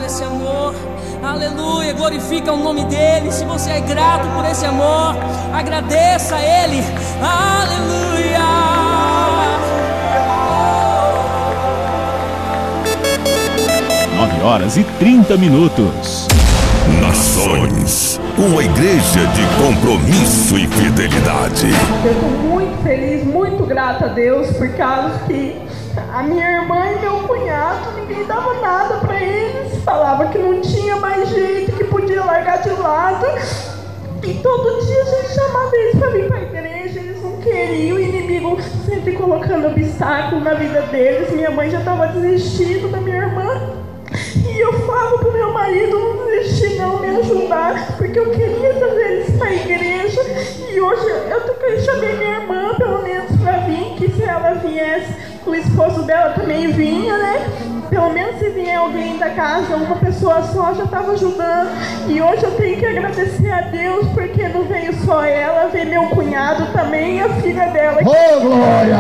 esse amor. Aleluia, glorifica o nome dele. Se você é grato por esse amor, agradeça a ele. Aleluia. 9h30. Nações, uma igreja de compromisso e fidelidade. Eu estou muito feliz, muito grata a Deus, por causa que a minha irmã e meu cunhado, ninguém dava nada para eles. Falava que não tinha mais jeito, que podia largar de lado. E todo dia a gente chamava eles para vir para a igreja, eles não queriam. O inimigo sempre colocando obstáculo na vida deles. Minha mãe já estava desistindo da minha irmã. E eu falo pro meu marido não desistir não, me ajudar, porque eu queria trazer eles para a igreja. E hoje eu chamei minha irmã, pelo menos para vir, que se ela viesse, o esposo dela também vinha, né? Pelo menos se vier alguém da casa, uma pessoa só já estava ajudando. E hoje eu tenho que agradecer a Deus, porque não veio só ela, veio meu cunhado também e a filha dela. Ô, glória!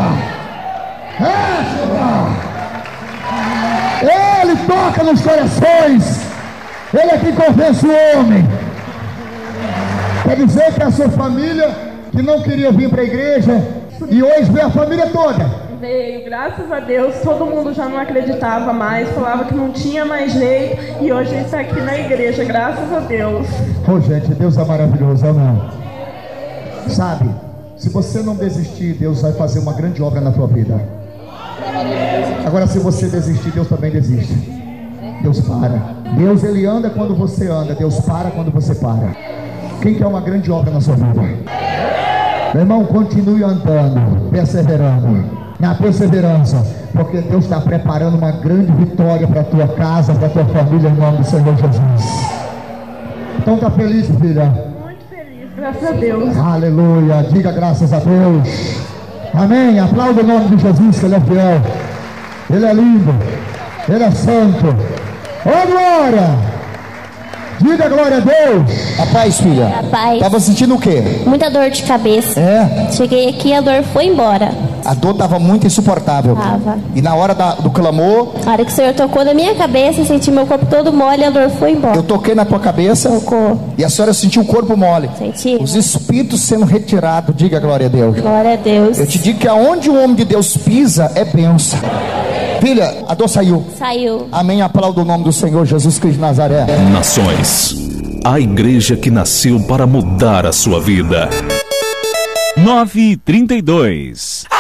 Ele toca nos corações. Ele é quem convence o homem. Quer dizer que a sua família, que não queria vir para a igreja, e hoje veio a família toda. Veio, graças a Deus. Todo mundo já não acreditava mais, falava que não tinha mais jeito. E hoje ele está aqui na igreja, graças a Deus. Ô, gente, Deus é maravilhoso, amém. Sabe, se você não desistir, Deus vai fazer uma grande obra na tua vida. Agora, se você desistir, Deus também desiste. Deus para. Deus, ele anda quando você anda. Deus para quando você para. Quem quer uma grande obra na sua vida? Meu irmão, continue andando, perseverando, na perseverança, porque Deus está preparando uma grande vitória para a tua casa, para a tua família, em nome do Senhor Jesus. Então tá feliz, filha? Muito feliz, graças a Deus. Aleluia, diga graças a Deus. Amém, aplauda o nome de Jesus, que ele é fiel. Ele é lindo, ele é santo. Ô, glória! Diga glória a Deus. A paz, filha. A paz. Tava sentindo o quê? Muita dor de cabeça. É? Cheguei aqui e a dor foi embora. A dor tava muito insuportável. Tava. E na hora do clamor... A hora que o Senhor tocou na minha cabeça, eu senti meu corpo todo mole e a dor foi embora. Eu toquei na tua cabeça. Tocou. E a senhora sentiu o corpo mole. Senti. Os espíritos sendo retirados. Diga glória a Deus. Glória a Deus. Eu te digo que aonde o homem de Deus pisa é bênção. Filha, a dor saiu. Saiu. Amém, aplauda o nome do Senhor Jesus Cristo de Nazaré. Nações, a igreja que nasceu para mudar a sua vida. 9h32.